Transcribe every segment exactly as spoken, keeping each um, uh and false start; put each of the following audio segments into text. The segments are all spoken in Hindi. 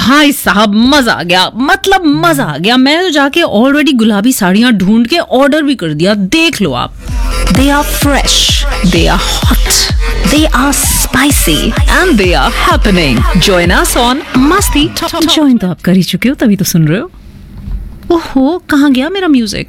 भाई साहब मजा आ गया, मतलब मजा आ गया। मैं तो जाके ऑलरेडी गुलाबी साड़ियां ढूंढ के ऑर्डर भी कर दिया, देख लो आप। They are fresh, they are hot, they are spicy and they are happening. Join us on मस्ती। जॉइन तो आप कर ही चुके हो, तभी तो सुन रहे हो। ओहो, कहाँ गया मेरा म्यूजिक?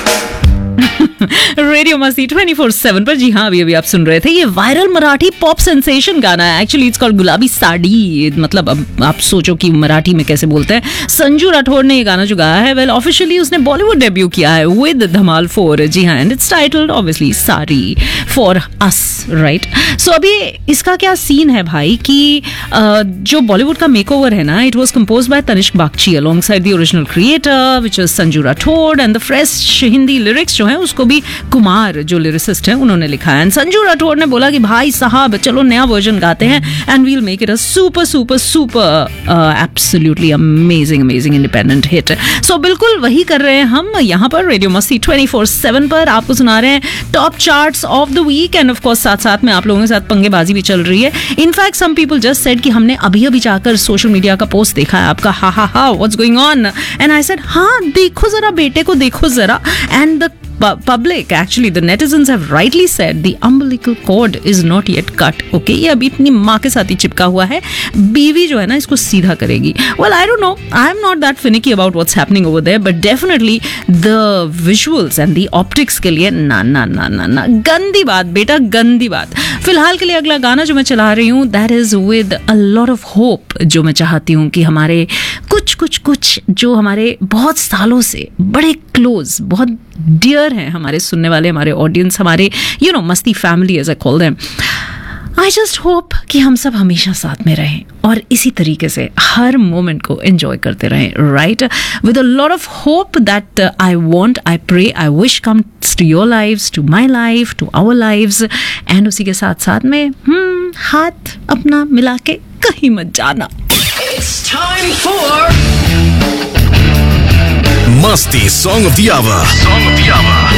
रेडियो मस्ती ट्वेंटी फोर सेवन पर। जी हाँ, अभी अभी आप सुन रहे थे ये वायरल मराठी पॉप सेंसेशन गाना है। एक्चुअली इट्स कॉल्ड गुलाबी साड़ी। मतलब अब आप सोचो कि मराठी में कैसे बोलते हैं। संजू राठौड़ ने ये गाना जो गाया है, वेल ऑफिशियली उसने बॉलीवुड डेब्यू किया है विद धमाल फोर। जी हाँ, and it's titled obviously sari for us, right. सो अभी इसका क्या सीन है भाई कि uh, जो बॉलीवुड का मेकओवर है ना, it was composed bye Tanishq Bagchi alongside the original creator which is Sanju Rathore, and the fresh Hindi lyrics जो है उसको भी कुमार जो लिरिसिस्ट है उन्होंने लिखा है। संजू राठौड़ ने बोला कि भाई साहब चलो नया वर्जन गाते हैं and we'll make it a super super super absolutely amazing amazing independent hit. सो बिल्कुल वही कर रहे हैं हम यहाँ पर रेडियो मस्ती ट्वेंटी फोर सेवन पर। आपको सुना रहे हैं top charts of the week, end of course साथ साथ में आप लोगों के साथ पंगेबाजी भी चल रही है। In fact some people just said कि हमने अभी अभी जाकर सोशल मीडिया का पोस्ट देखा है आपका, हा हा हा what's going on, and I said हाँ देखो जरा बेटे को देखो जरा, and the public, actually the netizens have rightly said the umbilical cord is not yet cut. Okay, ये अभी इतनी माँ के साथ ही चिपका हुआ है, बीवी जो है ना इसको सीधा करेगी। Well, I don't know, I am not that finicky about what's happening over there, but definitely the visuals and the optics के लिए ना ना ना ना ना गंदी बात बेटा, गंदी बात। फिलहाल के लिए अगला गाना जो मैं चला रही हूँ that is with a lot of hope, जो मैं चाहती हूँ कि हमारे कुछ कुछ कुछ जो हमारे बहुत सालों से बड़े क्लोज, बहुत डियर हैं हमारे सुनने वाले, हमारे ऑडियंस, हमारे यू नो मस्ती family as I call them. I just hope कि हम सब हमेशा साथ में रहें और इसी तरीके से हर मोमेंट को एंजॉय करते रहें, right, with a lot of hope that I want, I pray, I wish comes to your lives, to my life, to our lives. And उसी के साथ साथ में हम्म हाथ अपना मिला के कहीं मत जाना। It's time for Masti Song of the Hour. Song of the Hour.